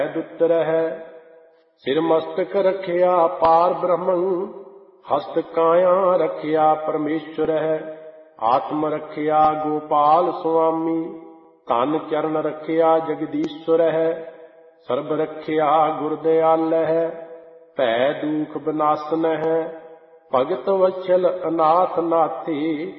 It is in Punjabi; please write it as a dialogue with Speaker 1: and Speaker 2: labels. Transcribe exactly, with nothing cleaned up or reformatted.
Speaker 1: ਦੁੱਤਰ ਹੈ। ਸਿਰ ਮਸਤਕ ਰੱਖਿਆ ਪਾਰ ਬ੍ਰਹਮੰ, ਹਸਤ ਕਾਇਆ ਰੱਖਿਆ ਪਰਮੇਸ਼ਵਰ ਹੈ। ਆਤਮ ਰੱਖਿਆ ਗੋਪਾਲ ਸੁਆਮੀ, ਧਨ ਚਰਨ ਰੱਖਿਆ ਜਗਦੀਸ਼ਵਰ ਹੈ। ਸਰਬ ਰੱਖਿਆ ਗੁਰ ਦਿਆਲ ਹੈ, ਭੈ ਦੂਖ ਬਨਾਸਨ ਹੈ। ਭਗਤ ਵਛਲ ਅਨਾਥ ਨਾਥੀ,